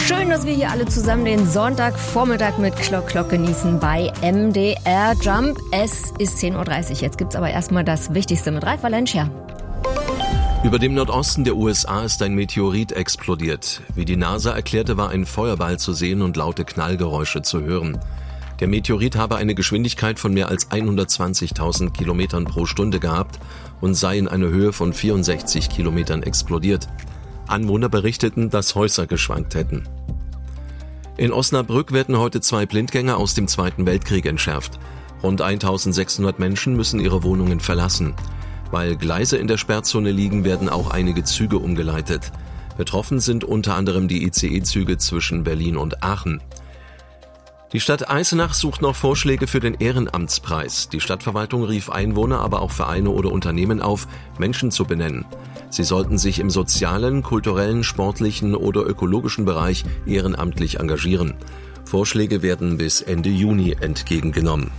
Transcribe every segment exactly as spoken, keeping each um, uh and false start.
Schön, dass wir hier alle zusammen den Sonntagvormittag mit Klock Klock genießen bei M D R Jump. Es ist zehn Uhr dreißig. Jetzt gibt's aber erstmal das Wichtigste mit Ralf Valencia. Über dem Nordosten der U S A ist ein Meteorit explodiert. Wie die NASA erklärte, war ein Feuerball zu sehen und laute Knallgeräusche zu hören. Der Meteorit habe eine Geschwindigkeit von mehr als hundertzwanzigtausend Kilometern pro Stunde gehabt und sei in einer Höhe von vierundsechzig Kilometern explodiert. Anwohner berichteten, dass Häuser geschwankt hätten. In Osnabrück werden heute zwei Blindgänger aus dem Zweiten Weltkrieg entschärft. Rund eintausendsechshundert Menschen müssen ihre Wohnungen verlassen. Weil Gleise in der Sperrzone liegen, werden auch einige Züge umgeleitet. Betroffen sind unter anderem die I C E-Züge zwischen Berlin und Aachen. Die Stadt Eisenach sucht noch Vorschläge für den Ehrenamtspreis. Die Stadtverwaltung rief Einwohner, aber auch Vereine oder Unternehmen auf, Menschen zu benennen. Sie sollten sich im sozialen, kulturellen, sportlichen oder ökologischen Bereich ehrenamtlich engagieren. Vorschläge werden bis Ende Juni entgegengenommen.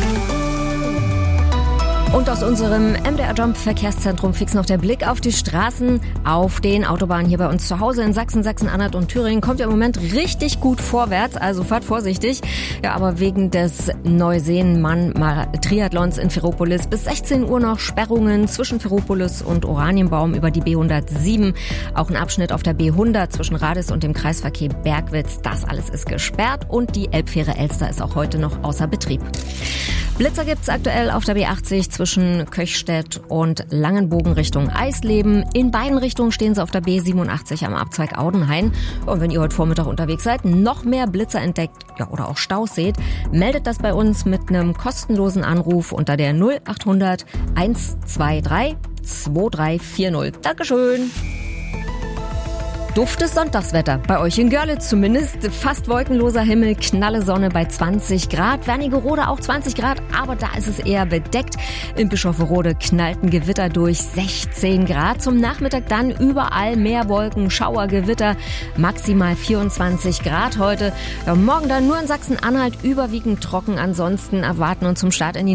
Und aus unserem M D R Jump Verkehrszentrum fix noch der Blick auf die Straßen, auf den Autobahnen hier bei uns zu Hause in Sachsen, Sachsen-Anhalt und Thüringen. Kommt ja im Moment richtig gut vorwärts, also fahrt vorsichtig. Ja, aber wegen des Neuseen-Mann-Triathlons in Ferropolis bis sechzehn Uhr noch Sperrungen zwischen Ferropolis und Oranienbaum über die B hundertsieben. Auch ein Abschnitt auf der B hundert zwischen Radis und dem Kreisverkehr Bergwitz. Das alles ist gesperrt und die Elbfähre Elster ist auch heute noch außer Betrieb. Blitzer gibt's aktuell auf der B achtzig zwischen Köchstedt und Langenbogen Richtung Eisleben. In beiden Richtungen stehen sie auf der B siebenundachtzig am Abzweig Audenhain. Und wenn ihr heute Vormittag unterwegs seid, noch mehr Blitzer entdeckt, ja, oder auch Staus seht, meldet das bei uns mit einem kostenlosen Anruf unter der null achthundert hundertzweiundzwanzig drei vier null. Dankeschön. Duftes Sonntagswetter. Bei euch in Görlitz zumindest. Fast wolkenloser Himmel, knalle Sonne bei zwanzig Grad. Wernigerode auch zwanzig Grad, aber da ist es eher bedeckt. In Bischofferode knallt ein Gewitter durch, sechzehn Grad. Zum Nachmittag dann überall mehr Wolken, Schauer, Gewitter. Maximal vierundzwanzig Grad heute. Ja, morgen dann nur in Sachsen-Anhalt überwiegend trocken. Ansonsten erwarten uns zum Start in die